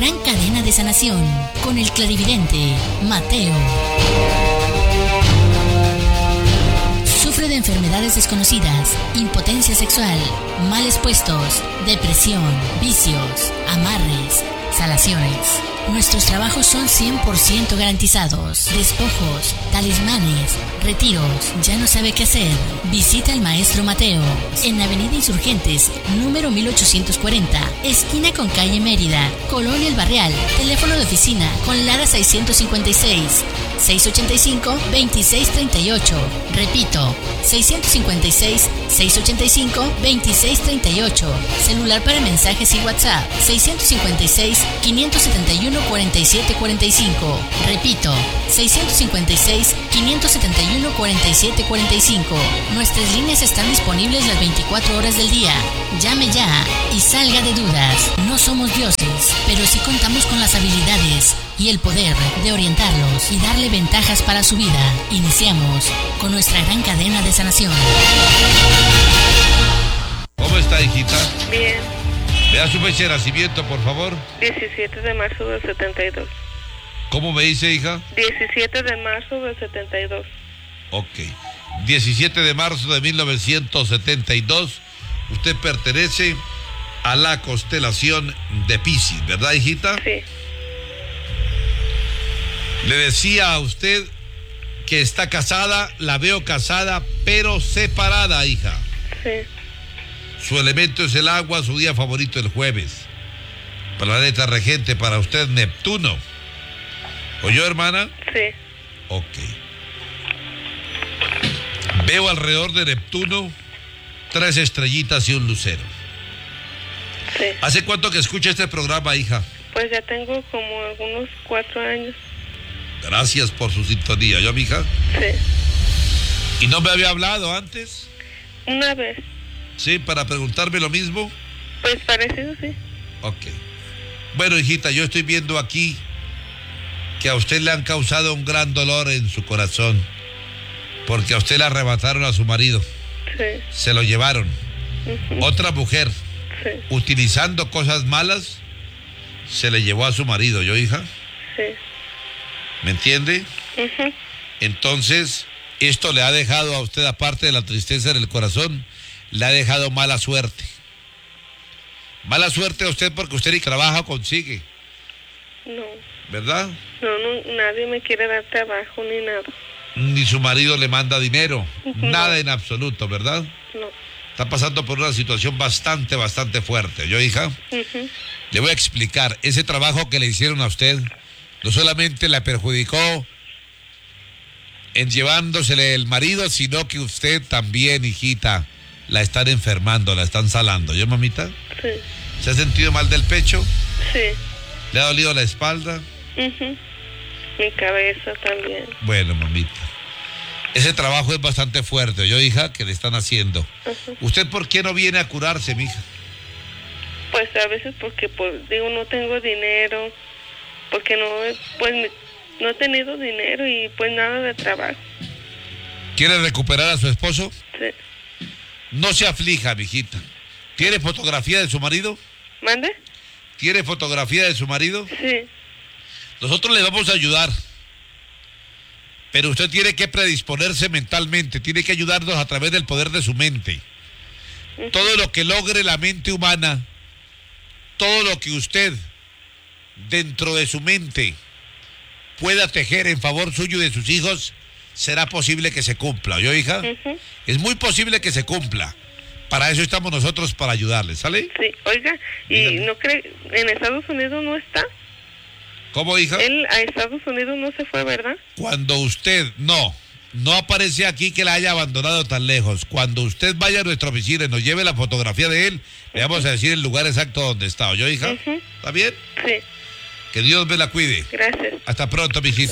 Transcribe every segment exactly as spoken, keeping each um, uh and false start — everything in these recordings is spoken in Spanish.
gran cadena de sanación con el clarividente Mateo. Sufre de enfermedades desconocidas, impotencia sexual, males puestos, depresión, vicios, amarres, salaciones. Nuestros trabajos son cien por ciento garantizados. Despojos, talismanes, retiros. ¿Ya no sabe qué hacer? Visita al Maestro Mateo en Avenida Insurgentes, número mil ochocientos cuarenta, esquina con calle Mérida, Colonia El Barrial. Teléfono de oficina con Lara seiscientos cincuenta y seis, seiscientos ochenta y cinco, veintiséis treinta y ocho. Repito, seiscientos cincuenta y seis, seiscientos ochenta y cinco, veintiséis treinta y ocho. Celular para mensajes y WhatsApp seiscientos cincuenta y seis, quinientos setenta y uno, cuarenta y siete cuarenta y cinco. Repito, seiscientos cincuenta y seis, quinientos setenta y uno, cuarenta y siete cuarenta y cinco. Nuestras líneas están disponibles las veinticuatro horas del día. Llame ya y salga de dudas. No somos dioses, pero sí contamos con las habilidades y el poder de orientarlos y darle ventajas para su vida. Iniciamos con nuestra gran cadena de sanación. ¿Cómo está, hijita? Bien. Vea su fecha de nacimiento, por favor. diecisiete de marzo del setenta y dos. ¿Cómo me dice, hija? diecisiete de marzo del setenta y dos. Ok. diecisiete de marzo de mil novecientos setenta y dos. Usted pertenece a la constelación de Piscis, ¿verdad, hijita? Sí. Le decía a usted que está casada, la veo casada, pero separada, hija. Sí. Su elemento es el agua, su día favorito el jueves. Planeta regente para usted, Neptuno. ¿Oyó, hermana? Sí. Ok. Veo alrededor de Neptuno tres estrellitas y un lucero. Sí. ¿Hace cuánto que escucha este programa, hija? Pues ya tengo como algunos cuatro años. Gracias por su sintonía. ¿Yo, mija? Sí. ¿Y no me había hablado antes? Una vez. Sí, para preguntarme lo mismo. Pues parecido, sí. Ok. Bueno, hijita, yo estoy viendo aquí que a usted le han causado un gran dolor en su corazón, porque a usted le arrebataron a su marido. Sí. Se lo llevaron. Uh-huh. Otra mujer, sí. utilizando cosas malas, se le llevó a su marido. ¿Yo, hija? Sí. ¿Me entiende? Uh-huh. Entonces, esto le ha dejado a usted, aparte de la tristeza en el corazón, le ha dejado mala suerte. Mala suerte a usted porque usted ni trabaja o consigue. No. ¿Verdad? No, no, nadie me quiere dar trabajo ni nada. Ni su marido le manda dinero. Uh-huh. Nada en absoluto, ¿verdad? No. Está pasando por una situación bastante, bastante fuerte. ¿Yo, hija? Uh-huh. Le voy a explicar. Ese trabajo que le hicieron a usted no solamente la perjudicó en llevándosele el marido, sino que usted también, hijita, la están enfermando, la están salando. ¿Yo, mamita? Sí. ¿Se ha sentido mal del pecho? Sí. ¿Le ha dolido la espalda? Uh-huh. Mi cabeza también. Bueno, mamita. Ese trabajo es bastante fuerte. ¿Yo, hija? Que le están haciendo. Uh-huh. ¿Usted por qué no viene a curarse, mija? Pues a veces porque, pues, digo, no tengo dinero, porque no, pues, no he tenido dinero y pues nada de trabajo. ¿Quiere recuperar a su esposo? Sí. No se aflija, mijita. ¿Tiene fotografía de su marido? ¿Mande? ¿Tiene fotografía de su marido? Sí. Nosotros le vamos a ayudar. Pero usted tiene que predisponerse mentalmente, tiene que ayudarnos a través del poder de su mente. Uh-huh. Todo lo que logre la mente humana, todo lo que usted dentro de su mente pueda tejer en favor suyo y de sus hijos, será posible que se cumpla. ¿Oyó, hija? Uh-huh. Es muy posible que se cumpla. Para eso estamos nosotros, para ayudarle, ¿sale? Sí, oiga, ¿y dígame, no cree, en Estados Unidos no está? ¿Cómo, hija? Él a Estados Unidos no se fue, ¿verdad? Cuando usted, no, no aparece aquí que la haya abandonado tan lejos. Cuando usted vaya a nuestra oficina y nos lleve la fotografía de él, le vamos a decir el lugar exacto donde está. ¿Oyó, hija? Uh-huh. ¿Está bien? Sí. Que Dios me la cuide. Gracias. Hasta pronto, mijita.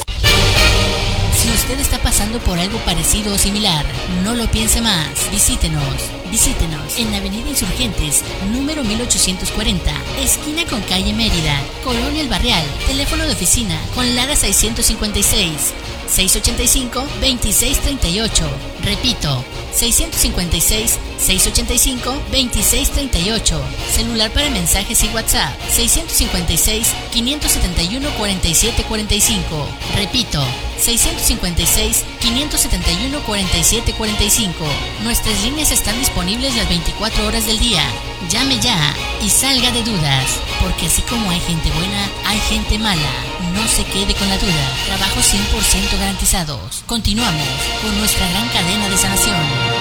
Si usted está pasando por algo parecido o similar, no lo piense más. Visítenos, visítenos en Avenida Insurgentes, número mil ochocientos cuarenta, esquina con calle Mérida, Colonia El Barrial. Teléfono de oficina con Lara seiscientos cincuenta y seis, seis ocho cinco, dos seis tres ocho. Repito, seis cinco seis, seis ocho cinco, dos seis tres ocho. Celular para mensajes y WhatsApp, seis cinco seis, cinco siete uno, cuatro siete cuatro cinco. Repito, seis cinco seis, cinco siete uno, cuatro siete cuatro cinco. Nuestras líneas están disponibles las veinticuatro horas del día. Llame ya y salga de dudas, porque así como hay gente buena, hay gente mala. No se quede con la duda. Trabajos cien por ciento garantizados. Continuamos con nuestra gran cadena de sanación.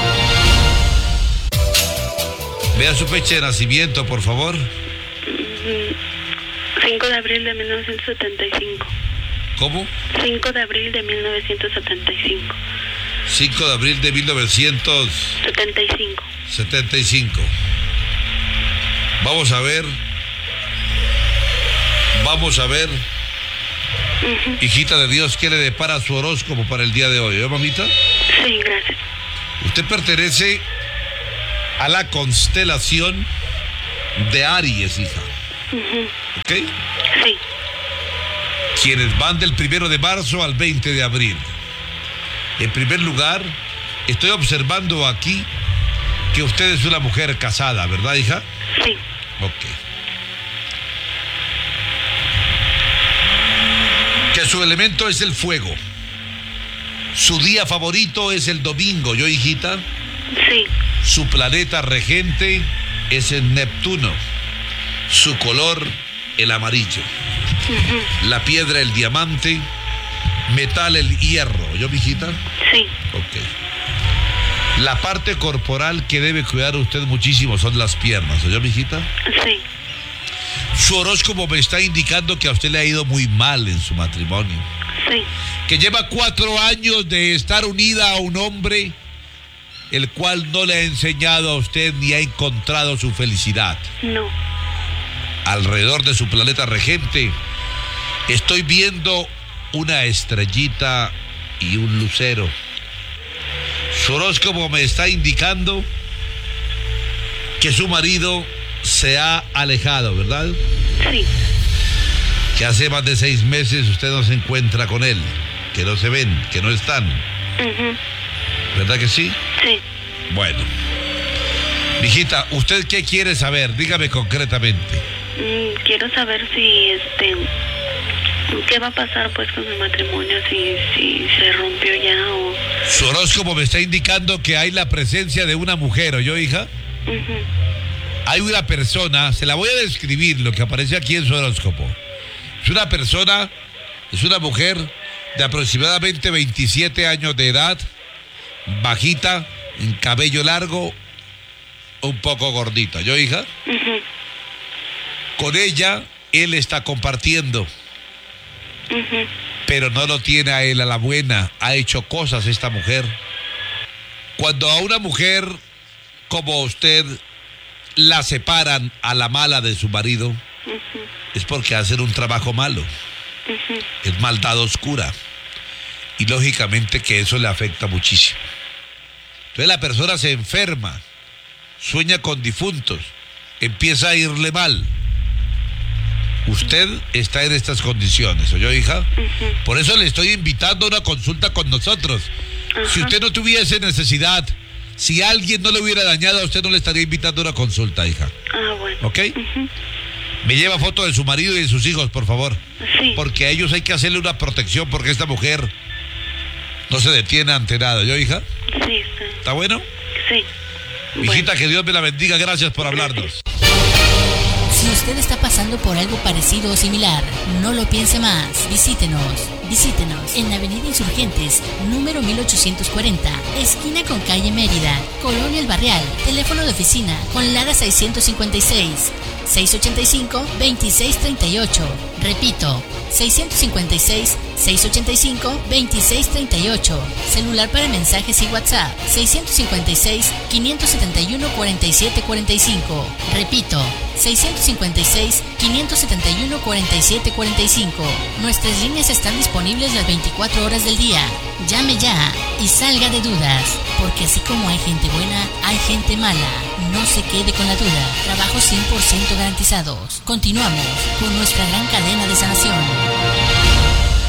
Vea su fecha de nacimiento, por favor. cinco de abril de mil novecientos setenta y cinco. ¿Cómo? cinco de abril de mil novecientos setenta y cinco. cinco de abril de mil novecientos setenta y cinco. setenta y cinco. Vamos a ver. Vamos a ver. Uh-huh. Hijita de Dios, ¿qué le depara su horóscopo para el día de hoy? ¿Eh, mamita? Sí, gracias. Usted pertenece a la constelación de Aries, hija. Uh-huh. ¿Ok? Sí. Quienes van del primero de marzo al veinte de abril. En primer lugar, estoy observando aquí que usted es una mujer casada, ¿verdad, hija? Sí. Ok. Que su elemento es el fuego. Su día favorito es el domingo, ¿yo, hijita? Sí. Su planeta regente es el Neptuno. Su color, el amarillo. Uh-huh. La piedra, el diamante. Metal, el hierro, ¿yo, hijita? Sí. Ok. La parte corporal que debe cuidar usted muchísimo son las piernas, ¿yo, hijita? Sí. Su horóscopo me está indicando que a usted le ha ido muy mal en su matrimonio. Sí. Que lleva cuatro años de estar unida a un hombre el cual no le ha enseñado a usted ni ha encontrado su felicidad. No. Alrededor de su planeta regente estoy viendo una estrellita y un lucero. Su horóscopo me está indicando que su marido se ha alejado, ¿verdad? Sí. Que hace más de seis meses usted no se encuentra con él, que no se ven, que no están. Uh-huh. ¿Verdad que sí? Sí. Bueno. Mijita, ¿usted qué quiere saber? Dígame concretamente. Mm, quiero saber si, este, ¿qué va a pasar pues con el matrimonio? Si, si se rompió ya o... Su horóscopo me está indicando que hay la presencia de una mujer, ¿oyó, hija? Uh-huh. Hay una persona, se la voy a describir lo que aparece aquí en su horóscopo. Es una persona, es una mujer de aproximadamente veintisiete años de edad, bajita, en cabello largo, un poco gordita. ¿Yo, hija? Uh-huh. Con ella, él está compartiendo. Uh-huh. Pero no lo tiene a él a la buena. Ha hecho cosas esta mujer. Cuando a una mujer como usted la separan a la mala de su marido, uh-huh, es porque hacen un trabajo malo. uh-huh, Es maldad oscura. Y lógicamente que eso le afecta muchísimo. Entonces la persona se enferma, sueña con difuntos, empieza a irle mal. Usted está en estas condiciones, ¿oyó, hija? uh-huh. Por eso le estoy invitando a una consulta con nosotros. Uh-huh. Si usted no tuviese necesidad, si alguien no le hubiera dañado a usted, no le estaría invitando a una consulta, hija. Ah, bueno. ¿Ok? Uh-huh. Me lleva foto de su marido y de sus hijos, por favor. Sí. Porque a ellos hay que hacerle una protección porque esta mujer no se detiene ante nada. ¿Yo, hija? Sí, está. ¿Está bueno? Sí. Hijita, Bueno. que Dios me la bendiga. Gracias por hablarnos. Si usted está pasando por algo parecido o similar, no lo piense más. Visítenos. Visítenos en la Avenida Insurgentes, número mil ochocientos cuarenta, esquina con calle Mérida, Colonia El Barrial. Teléfono de oficina con Lara seiscientos cincuenta y seis, seiscientos ochenta y cinco, veintiséis treinta y ocho. Repito, seiscientos cincuenta y seis, seiscientos ochenta y cinco, veintiséis treinta y ocho. Celular para mensajes y WhatsApp, seiscientos cincuenta y seis, quinientos setenta y uno, cuarenta y siete cuarenta y cinco. Repito, seiscientos cincuenta y seis, quinientos setenta y uno, cuarenta y siete cuarenta y cinco. Nuestras líneas están disponibles las veinticuatro horas del día. Llame ya y salga de dudas, porque así como hay gente buena, hay gente mala. No se quede con la duda. Trabajos cien por ciento garantizados. Continuamos con nuestra gran cadena de sanación.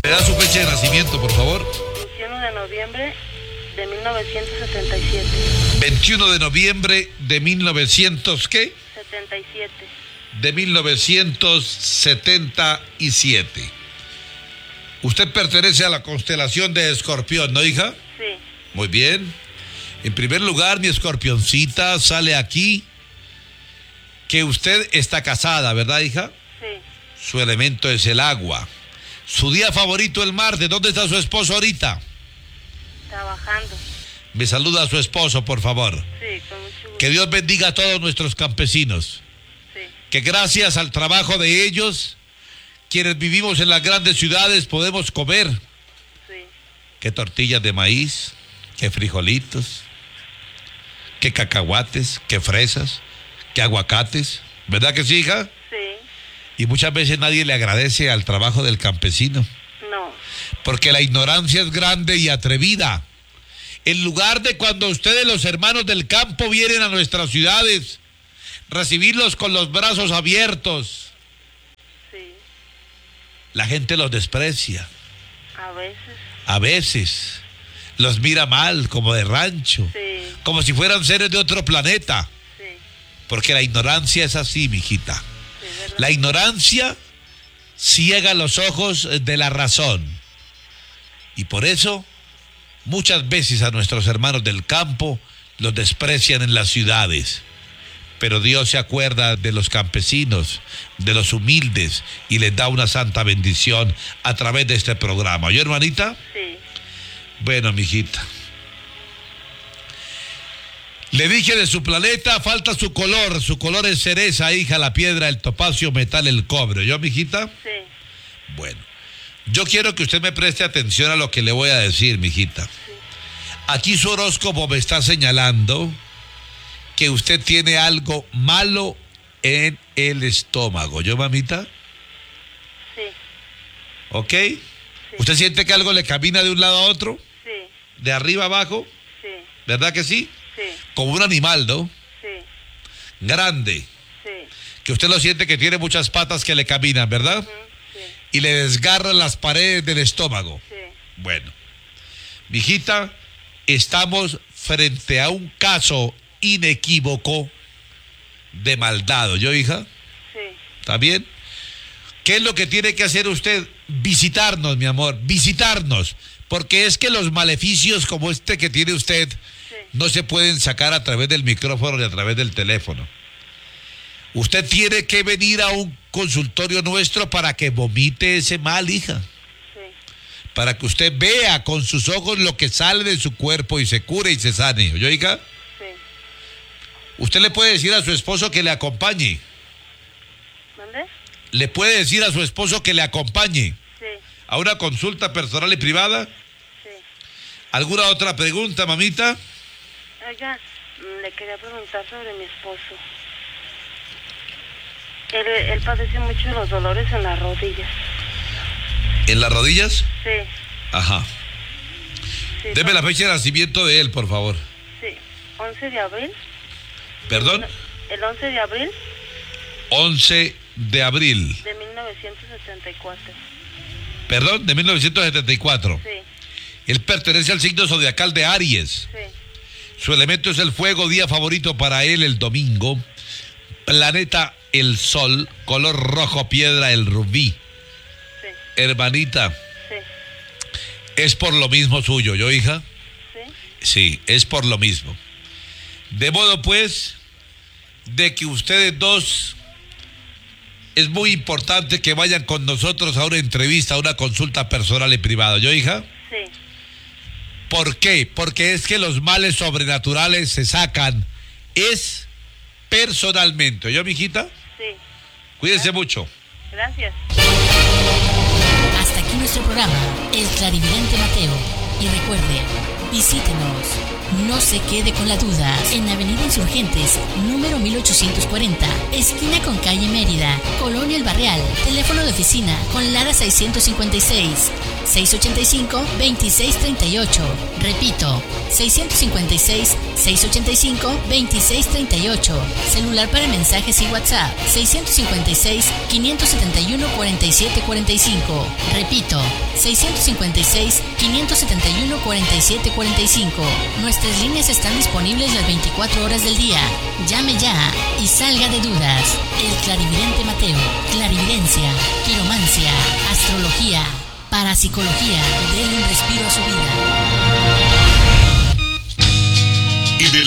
¿Me da su fecha de nacimiento, por favor? veintiuno de noviembre de mil novecientos setenta y siete. veintiuno de noviembre de mil novecientos, ¿qué? setenta y siete. De mil novecientos setenta y siete. Usted pertenece a la constelación de Escorpión, ¿no, hija? Sí. Muy bien. En primer lugar, mi escorpioncita, sale aquí que usted está casada, ¿verdad, hija? Sí. Su elemento es el agua. Su día favorito, el martes. ¿Dónde está su esposo ahorita? Trabajando. Me saluda a su esposo, por favor. Sí, con mucho gusto. Que Dios bendiga a todos nuestros campesinos. Sí. Que gracias al trabajo de ellos, quienes vivimos en las grandes ciudades, podemos comer. Sí. Que tortillas de maíz, que frijolitos, que cacahuates, que fresas, que aguacates. ¿Verdad que sí, hija? Sí. Y muchas veces nadie le agradece al trabajo del campesino. No. Porque la ignorancia es grande y atrevida. En lugar de cuando ustedes, los hermanos del campo, vienen a nuestras ciudades, recibirlos con los brazos abiertos, Sí. la gente los desprecia. A veces. A veces los mira mal, como de rancho, Sí. como si fueran seres de otro planeta. Sí. Porque la ignorancia es así, mijita. Sí, ¿verdad? La ignorancia ciega los ojos de la razón. Y por eso, muchas veces a nuestros hermanos del campo los desprecian en las ciudades. Pero Dios se acuerda de los campesinos, de los humildes, y les da una santa bendición a través de este programa. ¿Oye, hermanita? Sí. Bueno, mijita. Le dije de su planeta, falta su color. Su color es cereza, hija, la piedra, el topacio, metal, el cobre. ¿Oyó, mijita? Sí. Bueno, yo quiero que usted me preste atención a lo que le voy a decir, mijita. Aquí su horóscopo me está señalando que usted tiene algo malo en el estómago. ¿Yo, mamita? Sí. ¿Ok? ¿Usted siente que algo le camina de un lado a otro? Sí. ¿De arriba a abajo? Sí. ¿Verdad que sí? Sí. Como un animal, ¿no? Sí. Grande. Sí. Que usted lo siente que tiene muchas patas que le caminan, ¿verdad? Ujú. Sí. Y le desgarran las paredes del estómago. Sí. Bueno, mijita, estamos frente a un caso inequívoco de maldad. ¿Yo, hija? Sí. ¿Está bien? ¿Qué es lo que tiene que hacer usted? Visitarnos, mi amor, visitarnos. Porque es que los maleficios como este que tiene usted Sí. no se pueden sacar a través del micrófono ni a través del teléfono. Usted tiene que venir a un consultorio nuestro para que vomite ese mal, hija. Sí. Para que usted vea con sus ojos lo que sale de su cuerpo y se cure y se sane. ¿Oyó, hija? Sí. Usted le puede decir a su esposo que le acompañe. ¿Dónde? Le puede decir a su esposo que le acompañe Sí. a una consulta personal y privada. Sí. ¿Alguna otra pregunta, mamita? Oiga, mm, le quería preguntar sobre mi esposo. Él, él padece mucho los dolores en las rodillas. ¿En las rodillas? Sí. Ajá. Sí. Deme la fecha de nacimiento de él, por favor. Sí. once de abril. ¿Perdón? El once de abril once de abril. de mil novecientos setenta y cuatro. Perdón, de mil novecientos setenta y cuatro. Sí. Él pertenece al signo zodiacal de Aries. Sí. Su elemento es el fuego, día favorito para él el domingo. Planeta el sol, color rojo piedra el rubí. Sí. Hermanita, Sí. es por lo mismo suyo, ¿yo, hija? Sí. Sí, es por lo mismo. De modo pues, de que ustedes dos, es muy importante que vayan con nosotros a una entrevista, a una consulta personal y privada, ¿yo, hija? Sí. ¿Por qué? Porque es que los males sobrenaturales se sacan, es personalmente, ¿yo, mijita? Sí. Cuídense mucho. Gracias. Hasta aquí nuestro programa, El Clarividente Mateo. Y recuerde, visítenos. No se quede con la duda. En Avenida Insurgentes, número mil ochocientos cuarenta, esquina con calle Mérida, Colonia El Barrial. Teléfono de oficina con Lara seiscientos cincuenta y seis, seiscientos ochenta y cinco, veintiséis treinta y ocho. Repito, seiscientos cincuenta y seis, seiscientos ochenta y cinco, veintiséis treinta y ocho. Celular para mensajes y WhatsApp, seiscientos cincuenta y seis, quinientos setenta y uno, cuarenta y siete cuarenta y cinco. Repito, seiscientos cincuenta y seis, quinientos setenta y uno, cuarenta y siete cuarenta y cinco. Nuestras líneas están disponibles las veinticuatro horas del día. Llame ya y salga de dudas. El clarividente Mateo, clarividencia, quiromancia, astrología, parapsicología, denle un respiro a su vida.